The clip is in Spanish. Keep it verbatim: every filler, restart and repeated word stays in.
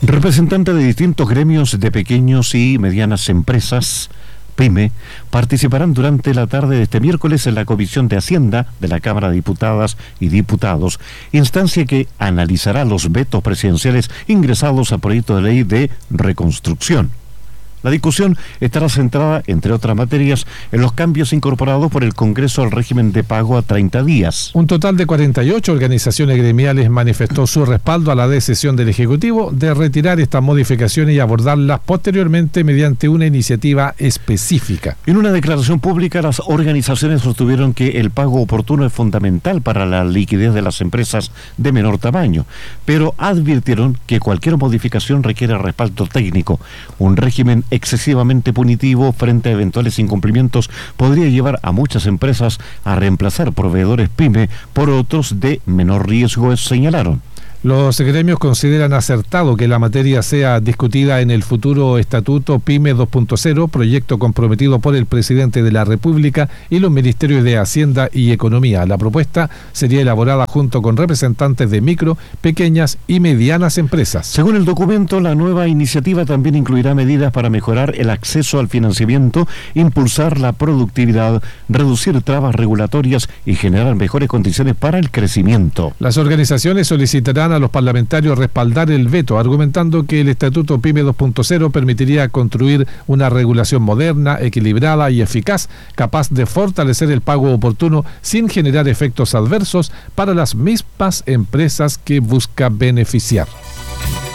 Representantes de distintos gremios de pequeños y medianas empresas, PYME, participarán durante la tarde de este miércoles en la Comisión de Hacienda de la Cámara de Diputadas y Diputados, instancia que analizará los vetos presidenciales ingresados al proyecto de ley de reconstrucción. La discusión estará centrada, entre otras materias, en los cambios incorporados por el Congreso al régimen de pago a treinta días. Un total de cuarenta y ocho organizaciones gremiales manifestó su respaldo a la decisión del Ejecutivo de retirar estas modificaciones y abordarlas posteriormente mediante una iniciativa específica. En una declaración pública, las organizaciones sostuvieron que el pago oportuno es fundamental para la liquidez de las empresas de menor tamaño, pero advirtieron que cualquier modificación requiere respaldo técnico. Un régimen excesivamente punitivo frente a eventuales incumplimientos podría llevar a muchas empresas a reemplazar proveedores PYME por otros de menor riesgo, señalaron. Los gremios consideran acertado que la materia sea discutida en el futuro Estatuto PYME dos punto cero, proyecto comprometido por el presidente de la República y los ministerios de Hacienda y Economía. La propuesta sería elaborada junto con representantes de micro, pequeñas y medianas empresas. Según el documento, la nueva iniciativa también incluirá medidas para mejorar el acceso al financiamiento, impulsar la productividad, reducir trabas regulatorias y generar mejores condiciones para el crecimiento. Las organizaciones solicitarán a los parlamentarios respaldar el veto, argumentando que el Estatuto PYME dos punto cero permitiría construir una regulación moderna, equilibrada y eficaz, capaz de fortalecer el pago oportuno sin generar efectos adversos para las mismas empresas que busca beneficiar.